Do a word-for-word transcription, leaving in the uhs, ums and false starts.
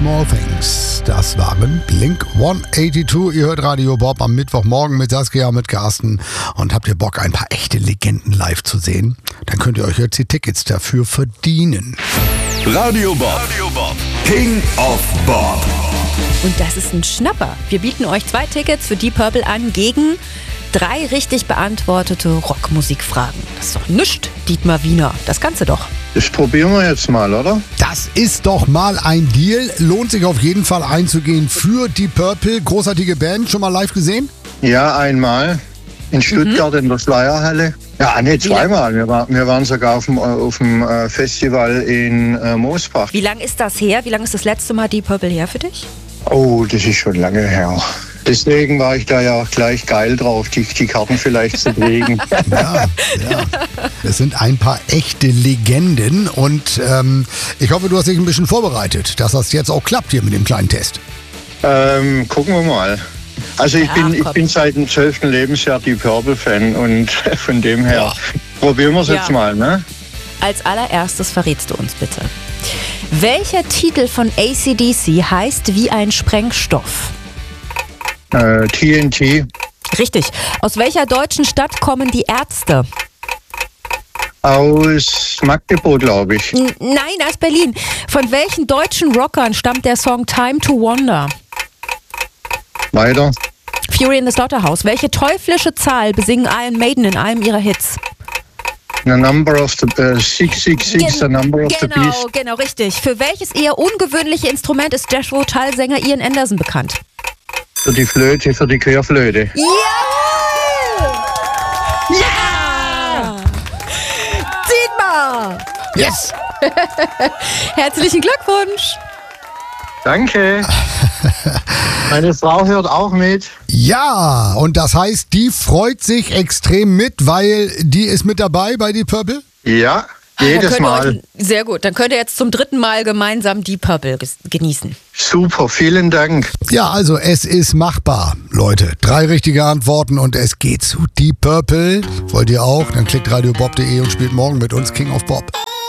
Small Things. Das waren Blink hundertzweiundachtzig. Ihr hört Radio Bob am Mittwochmorgen mit Saskia, mit Carsten. Und habt ihr Bock, ein paar echte Legenden live zu sehen? Dann könnt ihr euch jetzt die Tickets dafür verdienen. Radio Bob, Radio Bob. King of Bob. Und das ist ein Schnapper. Wir bieten euch zwei Tickets für Deep Purple an gegen drei richtig beantwortete Rockmusikfragen. Das ist doch nichts, Dietmar Wiener. Das kannst du doch. Das probieren wir jetzt mal, oder? Das ist doch mal ein Deal. Lohnt sich auf jeden Fall einzugehen für Deep Purple. Großartige Band. Schon mal live gesehen? Ja, einmal. In Stuttgart mhm. in der Schleierhalle. Ja, nee, zweimal. Wir, war, wir waren sogar auf dem, auf dem äh, Festival in äh, Moosbach. Wie lange ist das her? Wie lange ist das letzte Mal Deep Purple her für dich? Oh, das ist schon lange her. Deswegen war ich da ja auch gleich geil drauf, die, die Karten vielleicht zu kriegen. Ja, ja. Das sind ein paar echte Legenden und ähm, ich hoffe, du hast dich ein bisschen vorbereitet, dass das jetzt auch klappt hier mit dem kleinen Test. Ähm, gucken wir mal. Also ich, ja, bin, ich bin seit dem zwölften Lebensjahr Deep Purple-Fan und von dem her ja. probieren wir es ja. jetzt mal, ne? Als allererstes verrätst du uns bitte. Welcher Titel von A C D C heißt wie ein Sprengstoff? Äh, T N T. Richtig. Aus welcher deutschen Stadt kommen die Ärzte? Aus Magdeburg, glaube ich. N- Nein, aus Berlin. Von welchen deutschen Rockern stammt der Song Time to Wonder? Weiter. Fury in the Slaughterhouse. Welche teuflische Zahl besingen Iron Maiden in einem ihrer Hits? The number of the uh, six six six, Gen- the number of genau, the beast. Genau, genau, richtig. Für welches eher ungewöhnliche Instrument ist Jethro-Tull-Sänger Ian Anderson bekannt? Für die Flöte, für die Querflöte. Ja! Ja! Dietmar! Yes! Herzlichen Glückwunsch! Danke. Meine Frau hört auch mit. Ja, und das heißt, die freut sich extrem mit, weil die ist mit dabei bei Deep Purple? Ja, jedes Mal. Euch, sehr gut, dann könnt ihr jetzt zum dritten Mal gemeinsam Deep Purple genießen. Super, vielen Dank. Ja, also es ist machbar, Leute. Drei richtige Antworten und es geht zu Deep Purple. Wollt ihr auch? Dann klickt radiobob punkt de und spielt morgen mit uns King of Bob.